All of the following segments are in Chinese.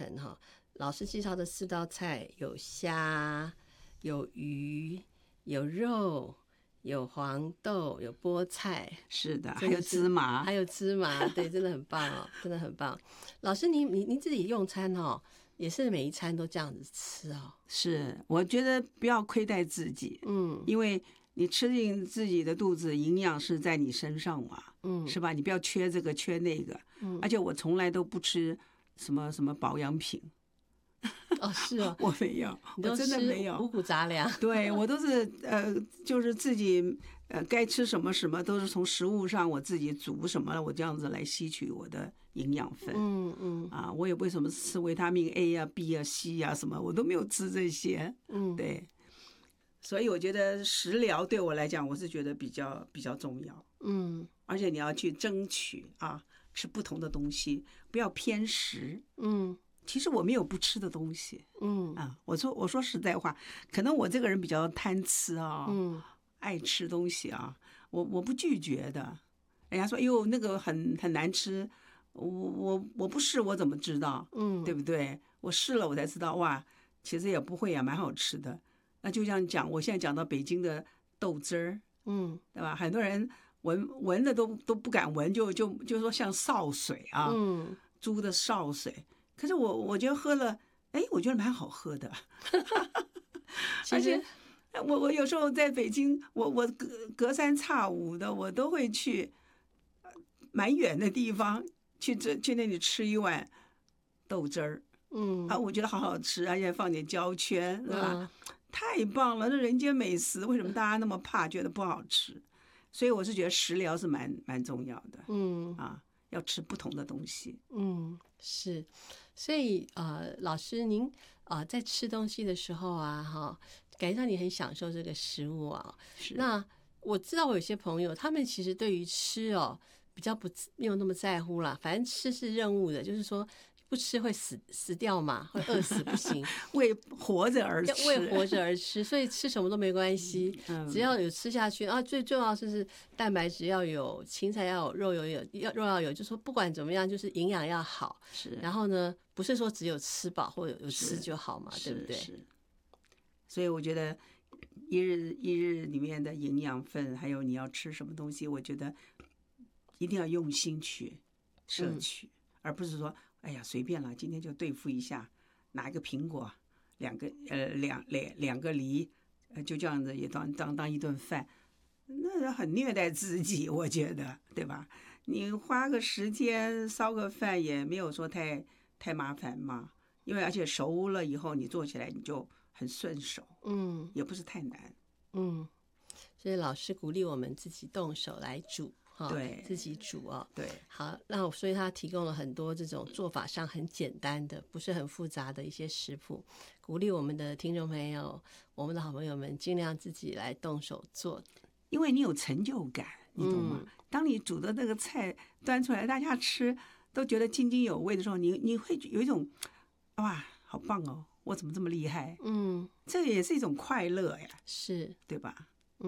衡哈。老师介绍的4道菜有虾、有鱼、有肉、有黄豆、有菠菜， 是的，还有芝麻， 还有芝麻，对，真的很棒哦，真的很棒。老师，您自己用餐哦，也是每一餐都这样子吃哦？ 是，我觉得不要亏待自己，因为你吃进自己的肚子，营养是在你身上嘛，是吧？你不要缺这个缺那个，而且我从来都不吃什么保养品。 哦，是哦， 我没有，我真的没有五谷杂粮。 对，我都是就是自己该吃什么什么都是从食物上我自己煮什么，我这样子来吸取我的营养分。我也为什么吃维他命 A 啊、B 啊、C 啊什么，我都没有吃这些。对，所以我觉得食疗对我来讲，我是觉得比较重要。而且你要去争取啊，吃不同的东西，不要偏食。其实我没有不吃的东西，我说实在话，可能我这个人比较贪吃啊，爱吃东西啊，我不拒绝的。人家说，哎呦，那个很难吃，我不试我怎么知道？对不对？我试了我才知道，哇，其实也不会啊，蛮好吃的。那就像我现在讲到北京的豆汁儿，对吧？很多人闻的都不敢闻，就说像潲水啊，猪的潲水。可是我觉得喝了，哎，我觉得蛮好喝的。而且我有时候在北京，我隔三差五的，我都会去蛮远的地方去那里吃一碗豆汁儿。我觉得好好吃，而且放点椒圈，是吧？太棒了，这人间美食。为什么大家那么怕，觉得不好吃？所以我是觉得食疗是蛮重要的。要吃不同的东西。 是。所以老师您在吃东西的时候啊，感觉到你很享受这个食物啊。那我知道我有些朋友，他们其实对于吃比较没有那么在乎啦，反正吃是任务的，就是说不吃会死掉嘛，会饿死不行。 为活着而吃， 为活着而吃，所以吃什么都没关系，只要有吃下去。最重要是蛋白质要有，青菜要有，肉要有，就是说不管怎么样，就是营养要好。 是， 然后呢，不是说只有吃饱或有吃就好嘛，对不对？ 是。所以我觉得一日里面的营养分，还有你要吃什么东西，我觉得一定要用心去摄取，而不是说哎呀随便了，今天就对付一下，拿一个苹果，两个梨，就这样子也当一顿饭，那很虐待自己，我觉得，对吧？你花个时间烧个饭也没有说太麻烦嘛，因为而且熟了以后你做起来你就很顺手，也不是太难， 所以老师鼓励我们自己动手来煮。 对， 自己煮对， 好，那所以他提供了很多这种做法上很简单的，不是很复杂的一些食谱，鼓励我们的听众朋友，我们的好朋友们尽量自己来动手做， 因为你有成就感，你懂吗？当你煮的那个菜端出来，大家吃都觉得津津有味的时候，你会有一种哇，好棒哦，我怎么这么厉害？这也是一种快乐呀， 是， 对吧？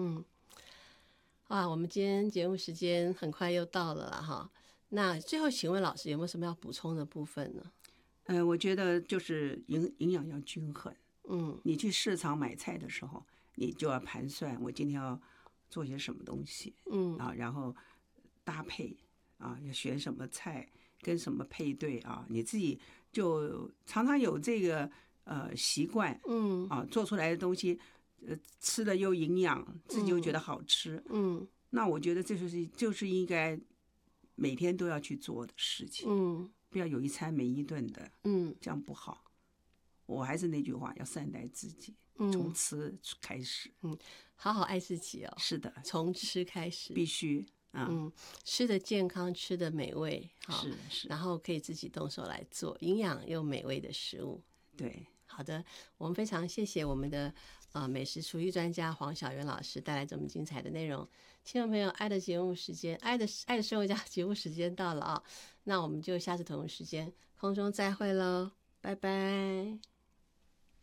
我们今天节目时间很快又到了啦哈。那最后请问老师有没有什么要补充的部分呢？ 我觉得就是营养要均衡。你去市场买菜的时候，你就要盘算我今天要做些什么东西，然后搭配要选什么菜跟什么配对你自己就常常有这个习惯，做出来的东西。吃的又营养，自己又觉得好吃，那我觉得这就是应该每天都要去做的事情，不要有一餐没一顿的，这样不好。我还是那句话，要善待自己，从吃开始， 好好爱自己哦。 是的， 从吃开始， 必须吃的健康，吃的美味， 是， 然后可以自己动手来做营养又美味的食物， 对。 好的，我们非常谢谢我们的美食厨艺专家黄晓媛老师带来这么精彩的内容。听众朋友，爱的节目时间，爱的生活家节目时间到了那我们就下次同一时间空中再会喽，拜拜。